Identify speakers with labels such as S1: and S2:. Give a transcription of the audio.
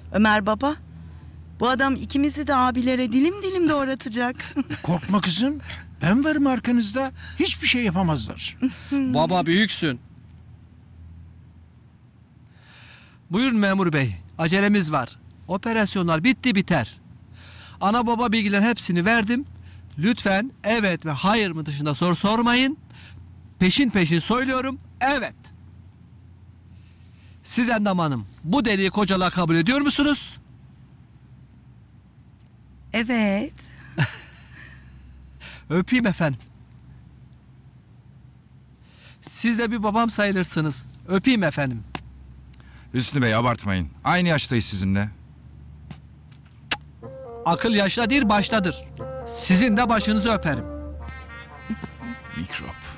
S1: Ömer baba, bu adam ikimizi de abilere dilim dilim doğratacak.
S2: Korkma kızım. Ben varım arkanızda. Hiçbir şey yapamazlar.
S3: Baba büyüksün. Buyurun memur bey. Acelemiz var. Operasyonlar bitti biter. Ana baba bilgilerin hepsini verdim. Lütfen evet ve hayır mı dışında soru sormayın. Peşin peşin söylüyorum. Evet. Siz Endam Hanım bu deliği kocalığa kabul ediyor musunuz?
S1: Evet.
S3: Öpeyim efendim. Siz de bir babam sayılırsınız. Öpeyim efendim.
S4: Hüsnü Bey abartmayın. Aynı yaştayız sizinle.
S3: Akıl yaşta değil baştadır. Sizin de başınızı öperim.
S4: Mikrop.